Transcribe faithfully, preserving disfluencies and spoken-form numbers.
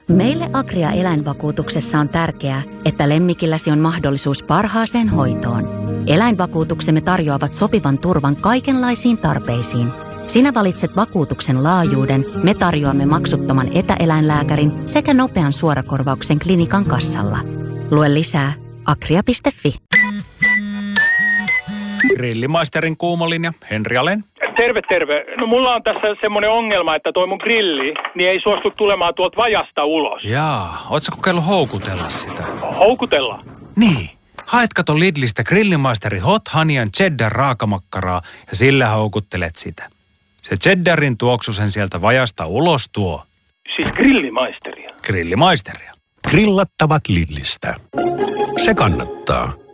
Meille Agria eläinvakuutuksessa on tärkeää, että lemmikilläsi on mahdollisuus parhaaseen hoitoon. Eläinvakuutuksemme tarjoavat sopivan turvan kaikenlaisiin tarpeisiin. Sinä valitset vakuutuksen laajuuden, me tarjoamme maksuttoman etäeläinlääkärin sekä nopean suorakorvauksen klinikan kassalla. Lue lisää agria piste fi. Grillimaisterin kuumolinja, Henri Alen. Terve, terve. No mulla on tässä semmoinen ongelma, että toi mun grilli, niin ei suostu tulemaan tuolta vajasta ulos. Jaa, ootko kokeillut houkutella sitä? Houkutella? Niin. Haet kato Lidlistä Grillimaisteri Hot Honey Cheddar raakamakkaraa ja sillä houkuttelet sitä. Se cheddarin tuoksu sen sieltä vajasta ulos tuo. Siis grillimaisteria? Grillimaisteria. Grillattavat Lidlistä. Se kannattaa.